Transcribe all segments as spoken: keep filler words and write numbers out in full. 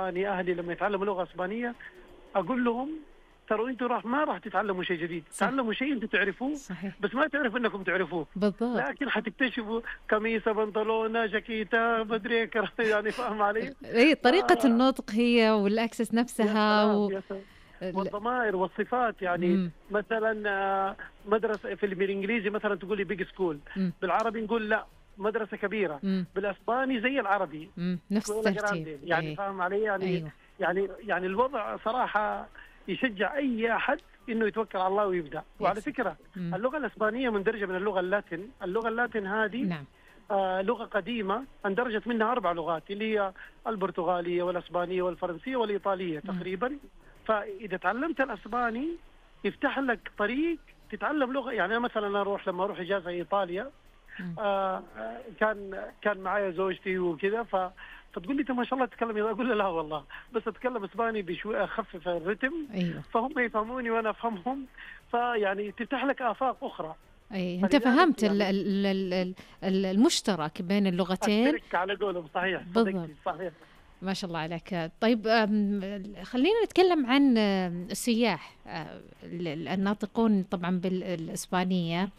اسباني اهلي لما يتعلموا لغه اسبانيه اقول لهم ترى انتوا راح ما راح تتعلموا شيء جديد، تعلموا شيء انتوا تعرفوه صحيح. بس ما تعرفوا انكم تعرفوه، بالضبط. لكن حتكتشفوا قميصه بنطلونه جاكيته مدري كر- يعني فاهم علي؟ اي طريقة آه النطق هي والاكسس يا نفسها سلام و... يا سلام. ال- والضمائر والصفات يعني مم. مثلا آه، مدرسه في بالانجليزي مثلا تقولي بيج سكول، مم. بالعربي نقول لا مدرسه كبيره، مم. بالاسباني زي العربي مم. نفس سكولا الترتيب. جراندي، يعني ايه. فاهم علي؟ يعني ايوه. يعني يعني الوضع صراحه يشجع اي احد انه يتوكل على الله ويبدا. وعلى سلام. فكره مم. اللغه الاسبانيه مندرجه من اللغه اللاتين، اللغه اللاتين هذه نعم. آه لغه قديمه اندرجت منها اربع لغات اللي هي البرتغاليه والاسبانيه والفرنسيه والايطاليه مم. تقريبا. فاذا تعلمت الاسباني يفتح لك طريق تتعلم لغه. يعني أنا مثلا اروح لما اروح اجازه ايطاليا مم. آه آه، كان كان معايا زوجتي وكذا، ف فتقول لي انت ما شاء الله تتكلم إيطالي. اقول لها لا والله بس اتكلم اسباني بشوي اخفف الرتم، ايوه. فهم يفهموني وانا افهمهم، فيعني تفتح لك افاق اخرى. اي انت فلذلك فهمت ال- يعني ال- ال- ال- المشترك بين اللغتين. اشترك على قولهم، صحيح بالضبط. صدقتي صحيح. ما شاء الله عليك. طيب أم، خلينا نتكلم عن أم، السياح أه، ال- ال- الناطقون طبعا بالإسبانية.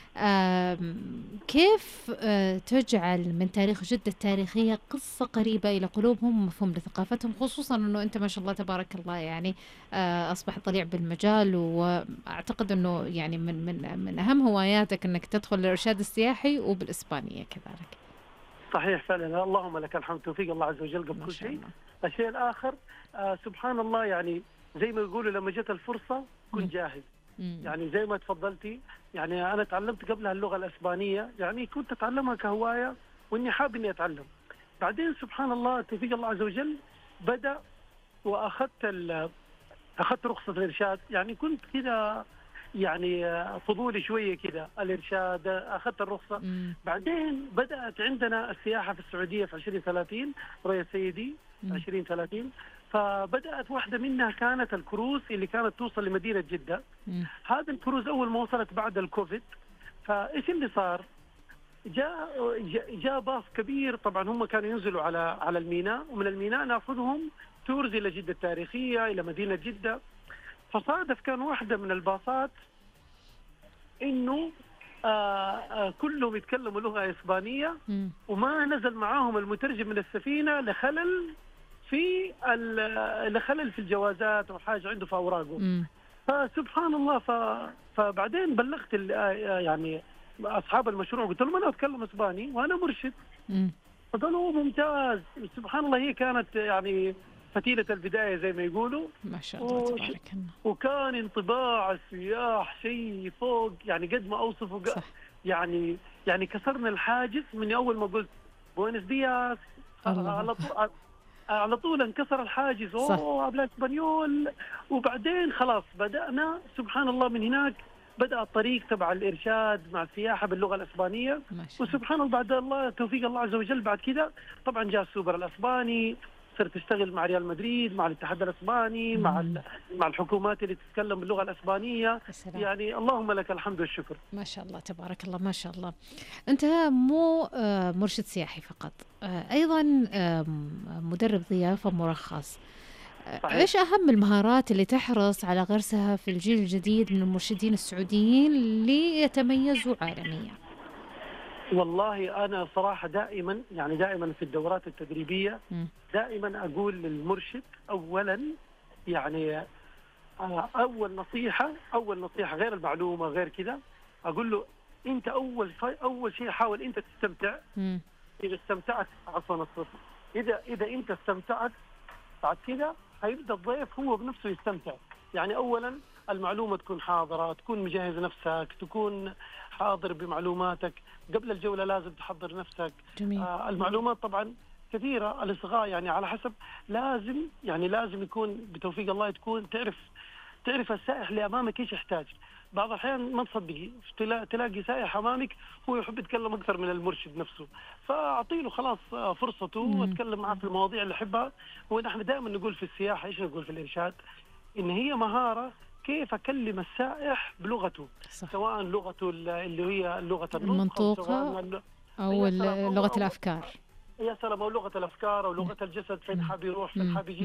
أم، كيف أه، تجعل من تاريخ جدة التاريخية قصة قريبة إلى قلوبهم ومفهوم لثقافتهم، خصوصا أنه أنت ما شاء الله تبارك الله يعني أه، أصبح طليع بالمجال، وأعتقد أنه يعني من من من أهم هواياتك أنك تدخل الإرشاد السياحي وبالإسبانية كذلك. صحيح فعلا، اللهم لك الحمد، توفيق الله عز وجل قبل ما كل شاء شيء. الله. الشيء الاخر آه سبحان الله، يعني زي ما يقولوا لما جت الفرصه مم. كنت جاهز. مم. يعني زي ما تفضلتي، يعني انا تعلمت قبلها اللغه الاسبانيه، يعني كنت اتعلمها كهوايه واني حاب اني اتعلم. بعدين سبحان الله توفيق الله عز وجل بدا واخذت ال- اخذت رخصه الارشاد. يعني كنت كذا يعني آه، فضولي شويه كذا الارشاد، آه، اخذت الرخصه. مم. بعدين بدات عندنا السياحه في السعوديه في عشرين ثلاثين، رؤيه سيدي مم. عشرين ثلاثين. فبدات واحده منها كانت الكروز اللي كانت توصل لمدينه جده. مم. هذا الكروز اول ما وصلت بعد الكوفيد، فايش اللي صار؟ جاء جاء جاء باص كبير، طبعا هم كانوا ينزلوا على على الميناء، ومن الميناء ناخذهم تورز الى جده التاريخيه الى مدينه جده. فصادف كان واحده من الباصات انه آه آه كلهم يتكلموا لغه اسبانيه، مم. وما نزل معاهم المترجم من السفينه لخلل في ال- لخلل في الجوازات او حاجه عنده في اوراقه. مم. فسبحان الله، ف... فبعدين بلغت ال... يعني اصحاب المشروع، قلت لهم انا اتكلم اسباني وانا مرشد. مم. فقالوا ممتاز. سبحان الله، هي كانت يعني فتيلة البداية زي ما يقولوا. ما شاء الله وش- تبارك الله. وكان انطباع السياح شيء فوق، يعني قد ما اوصفه ق- صح. يعني يعني كسرنا الحاجز من اول ما قلت بوينس دياس، الله. على طول على طول انكسر الحاجز، صح. اوه ابلا اسبانيول. وبعدين خلاص بدانا سبحان الله من هناك بدا الطريق تبع الارشاد مع السياحه باللغه الاسبانيه. ما شاء الله. وسبحان الله بعد الله توفيق الله عز وجل بعد كذا طبعا جاء السوبر الاسباني، صرت اشتغل مع ريال مدريد، مع الاتحاد الاسباني، مع ال- مع الحكومات اللي تتكلم باللغه الاسبانيه. يا سلام. يعني اللهم لك الحمد والشكر. ما شاء الله تبارك الله. ما شاء الله. أنت مو آه، مرشد سياحي فقط، آه، أيضا آم، مدرب ضيافة مرخص. آه، صحيح. إيش أهم المهارات اللي تحرص على غرسها في الجيل الجديد من المرشدين السعوديين ليتميزوا عالميا؟ والله انا صراحه دائما يعني دائما في الدورات التدريبيه مم. دائما اقول للمرشد اولا، يعني آه، اول نصيحه اول نصيحه غير المعلومه غير كذا، اقول له انت اول شيء اول شيء حاول انت تستمتع. مم. اذا استمتعت عفوا الصفر اذا اذا انت استمتعت بعد كذا هيبدا الضيف هو بنفسه يستمتع. يعني اولا المعلومه تكون حاضره، تكون مجهز نفسك، تكون حاضر بمعلوماتك. قبل الجوله لازم تحضر نفسك. جميل. آه المعلومات طبعا كثيره، الاصغاء يعني على حسب، لازم يعني لازم يكون بتوفيق الله تكون تعرف تعرف السائح اللي امامك ايش يحتاج. بعض الاحيان ما تصدقي تلا- تلاقي سائح امامك هو يحب يتكلم اكثر من المرشد نفسه، فاعطي له خلاص آه، فرصته مم. واتكلم معه في المواضيع اللي يحبها. ونحن دائما نقول في السياحه، ايش نقول في الارشاد؟ ان هي مهاره كيف اكلم السائح بلغته، صح. سواء لغته اللي هي لغه النطق أو المنطوقة سواء ال- أو يا سلام، ال- أو- لغة أو- الأفكار. يا سلام، او لغه الافكار او لغه الجسد، فين مم. حاب يروح فين مم. حاب يجي.